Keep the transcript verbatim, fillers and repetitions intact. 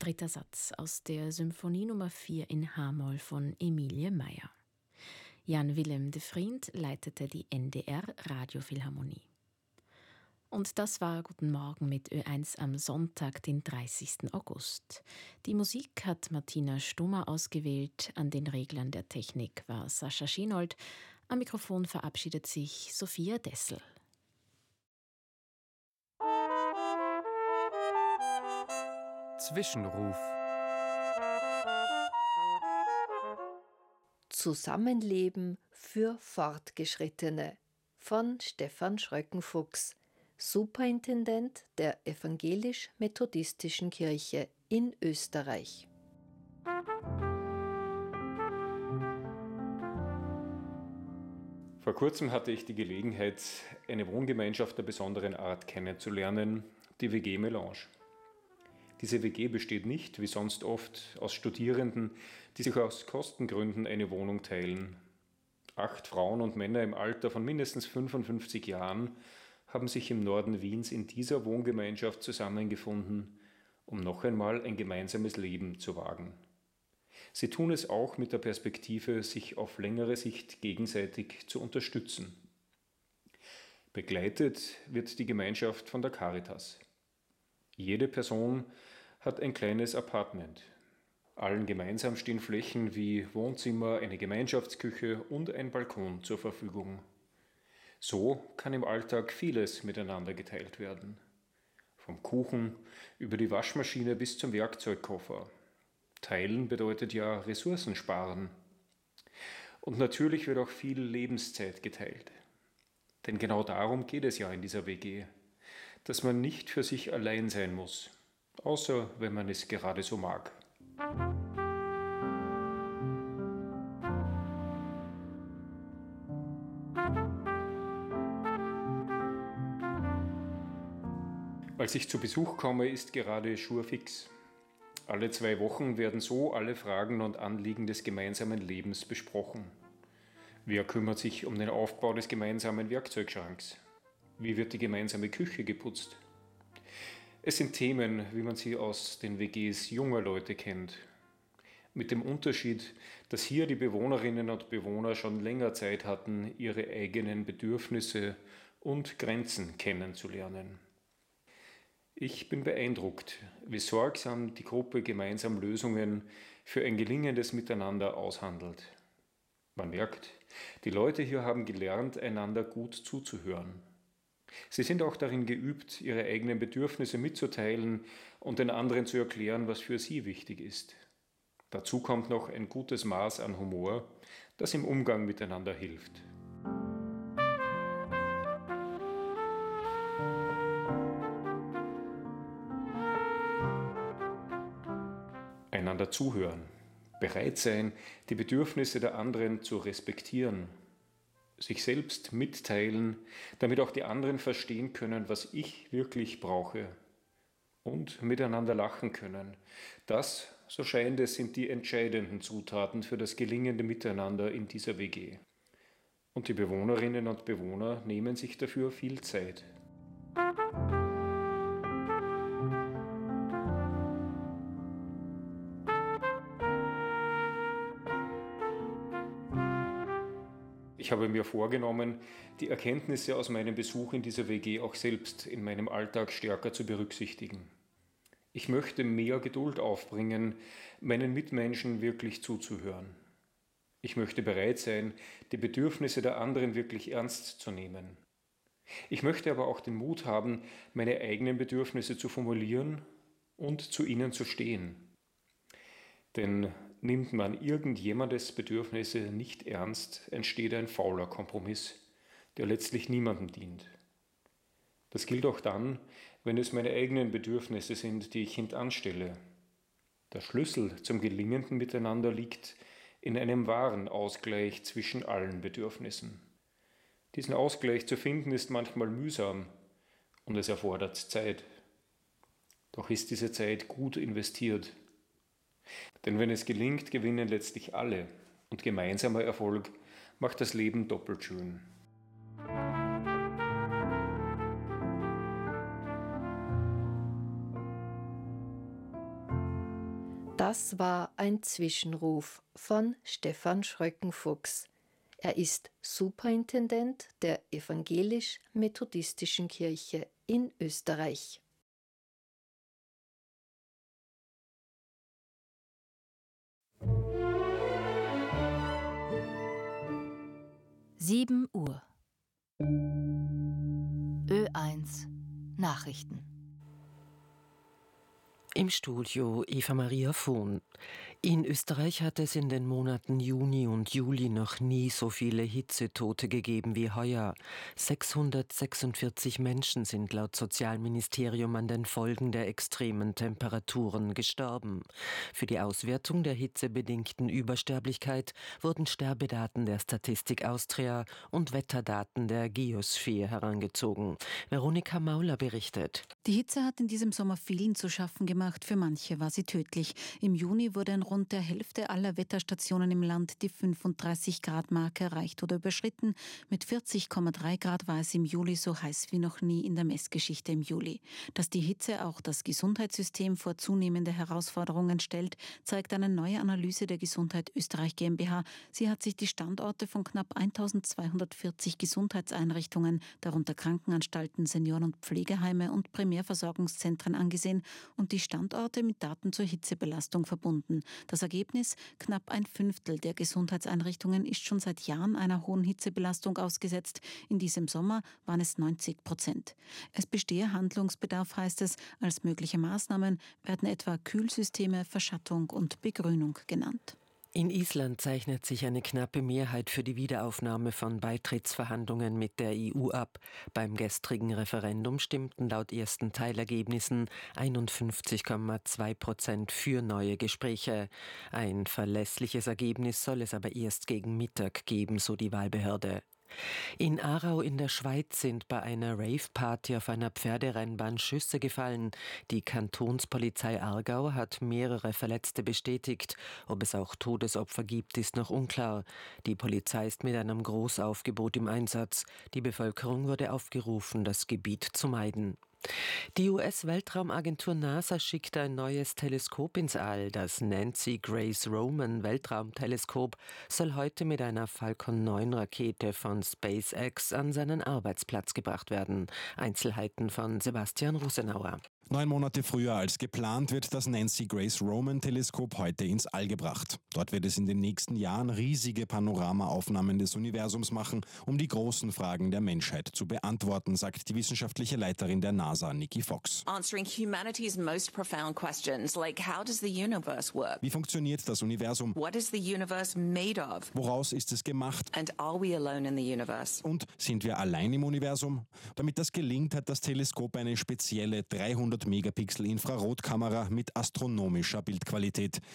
Dritter Satz aus der Symphonie Nummer vier in H-Moll von Emilie Meyer. Jan Willem de Vriend leitete die N D R-Radiophilharmonie. Und das war Guten Morgen mit Ö eins am Sonntag, den dreißigsten August. Die Musik hat Martina Stummer ausgewählt, an den Reglern der Technik war Sascha Schinold, am Mikrofon verabschiedet sich Sophia Dessel. Zwischenruf. Zusammenleben für Fortgeschrittene von Stefan Schröckenfuchs, Superintendent der Evangelisch-Methodistischen Kirche in Österreich. Vor kurzem hatte ich die Gelegenheit, eine Wohngemeinschaft der besonderen Art kennenzulernen, die W G Melange. Diese W G besteht nicht, wie sonst oft, aus Studierenden, die sich aus Kostengründen eine Wohnung teilen. Acht Frauen und Männer im Alter von mindestens fünfundfünfzig Jahren haben sich im Norden Wiens in dieser Wohngemeinschaft zusammengefunden, um noch einmal ein gemeinsames Leben zu wagen. Sie tun es auch mit der Perspektive, sich auf längere Sicht gegenseitig zu unterstützen. Begleitet wird die Gemeinschaft von der Caritas. Jede Person hat ein kleines Apartment. Allen gemeinsam stehen Flächen wie Wohnzimmer, eine Gemeinschaftsküche und ein Balkon zur Verfügung. So kann im Alltag vieles miteinander geteilt werden. Vom Kuchen über die Waschmaschine bis zum Werkzeugkoffer. Teilen bedeutet ja Ressourcen sparen. Und natürlich wird auch viel Lebenszeit geteilt. Denn genau darum geht es ja in dieser W G. Dass man nicht für sich allein sein muss, außer wenn man es gerade so mag. Als ich zu Besuch komme, ist gerade Jour fix. Alle zwei Wochen werden so alle Fragen und Anliegen des gemeinsamen Lebens besprochen. Wer kümmert sich um den Aufbau des gemeinsamen Werkzeugschranks? Wie wird die gemeinsame Küche geputzt? Es sind Themen, wie man sie aus den W Gs junger Leute kennt. Mit dem Unterschied, dass hier die Bewohnerinnen und Bewohner schon länger Zeit hatten, ihre eigenen Bedürfnisse und Grenzen kennenzulernen. Ich bin beeindruckt, wie sorgsam die Gruppe gemeinsam Lösungen für ein gelingendes Miteinander aushandelt. Man merkt, die Leute hier haben gelernt, einander gut zuzuhören. Sie sind auch darin geübt, ihre eigenen Bedürfnisse mitzuteilen und den anderen zu erklären, was für sie wichtig ist. Dazu kommt noch ein gutes Maß an Humor, das im Umgang miteinander hilft. Einander zuhören, bereit sein, die Bedürfnisse der anderen zu respektieren, sich selbst mitteilen, damit auch die anderen verstehen können, was ich wirklich brauche und miteinander lachen können. Das, so scheint es, sind die entscheidenden Zutaten für das gelingende Miteinander in dieser W G. Und die Bewohnerinnen und Bewohner nehmen sich dafür viel Zeit. Ich habe mir vorgenommen, die Erkenntnisse aus meinem Besuch in dieser W G auch selbst in meinem Alltag stärker zu berücksichtigen. Ich möchte mehr Geduld aufbringen, meinen Mitmenschen wirklich zuzuhören. Ich möchte bereit sein, die Bedürfnisse der anderen wirklich ernst zu nehmen. Ich möchte aber auch den Mut haben, meine eigenen Bedürfnisse zu formulieren und zu ihnen zu stehen. Denn nimmt man irgendjemandes Bedürfnisse nicht ernst, entsteht ein fauler Kompromiss, der letztlich niemandem dient. Das gilt auch dann, wenn es meine eigenen Bedürfnisse sind, die ich hintanstelle. Der Schlüssel zum gelingenden Miteinander liegt in einem wahren Ausgleich zwischen allen Bedürfnissen. Diesen Ausgleich zu finden ist manchmal mühsam und es erfordert Zeit. Doch ist diese Zeit gut investiert. Denn wenn es gelingt, gewinnen letztlich alle und gemeinsamer Erfolg macht das Leben doppelt schön. Das war ein Zwischenruf von Stefan Schröckenfuchs. Er ist Superintendent der Evangelisch-Methodistischen Kirche in Österreich. sieben Uhr. Ö eins Nachrichten. Im Studio Eva Maria Vohn. In Österreich hat es in den Monaten Juni und Juli noch nie so viele Hitzetote gegeben wie heuer. sechshundertsechsundvierzig Menschen sind laut Sozialministerium an den Folgen der extremen Temperaturen gestorben. Für die Auswertung der hitzebedingten Übersterblichkeit wurden Sterbedaten der Statistik Austria und Wetterdaten der Geosphere herangezogen. Veronika Mauler berichtet. Die Hitze hat in diesem Sommer vielen zu schaffen gemacht. Für manche war sie tödlich. Im Juni wurde in rund der Hälfte aller Wetterstationen im Land die fünfunddreißig Grad Marke erreicht oder überschritten. Mit vierzig Komma drei Grad war es im Juli so heiß wie noch nie in der Messgeschichte im Juli. Dass die Hitze auch das Gesundheitssystem vor zunehmende Herausforderungen stellt, zeigt eine neue Analyse der Gesundheit Österreich GmbH. Sie hat sich die Standorte von knapp eintausendzweihundertvierzig Gesundheitseinrichtungen, darunter Krankenanstalten, Senioren- und Pflegeheime und Primärversorgungszentren angesehen und die Standorte mit Daten zur Hitzebelastung verbunden. Das Ergebnis: knapp ein Fünftel der Gesundheitseinrichtungen ist schon seit Jahren einer hohen Hitzebelastung ausgesetzt. In diesem Sommer waren es neunzig Prozent. Es bestehe Handlungsbedarf, heißt es. Als mögliche Maßnahmen werden etwa Kühlsysteme, Verschattung und Begrünung genannt. In Island zeichnet sich eine knappe Mehrheit für die Wiederaufnahme von Beitrittsverhandlungen mit der E U ab. Beim gestrigen Referendum stimmten laut ersten Teilergebnissen einundfünfzig Komma zwei Prozent für neue Gespräche. Ein verlässliches Ergebnis soll es aber erst gegen Mittag geben, so die Wahlbehörde. In Aarau in der Schweiz sind bei einer Rave-Party auf einer Pferderennbahn Schüsse gefallen. Die Kantonspolizei Aargau hat mehrere Verletzte bestätigt. Ob es auch Todesopfer gibt, ist noch unklar. Die Polizei ist mit einem Großaufgebot im Einsatz. Die Bevölkerung wurde aufgerufen, das Gebiet zu meiden. Die U S-Weltraumagentur NASA schickt ein neues Teleskop ins All. Das Nancy Grace Roman Weltraumteleskop soll heute mit einer Falcon neun Rakete von SpaceX an seinen Arbeitsplatz gebracht werden. Einzelheiten von Sebastian Rusenauer. Neun Monate früher als geplant wird das Nancy Grace Roman Teleskop heute ins All gebracht. Dort wird es in den nächsten Jahren riesige Panoramaaufnahmen des Universums machen, um die großen Fragen der Menschheit zu beantworten, sagt die wissenschaftliche Leiterin der NASA, Nikki Fox. Answering humanity's most profound questions, like how does the universe work? Wie funktioniert das Universum? What is the universe made of? Woraus ist es gemacht? And are we alone in the universe? Und sind wir allein im Universum? Damit das gelingt, hat das Teleskop eine spezielle dreihundert Megapixel Infrarotkamera mit astronomischer Bildqualität.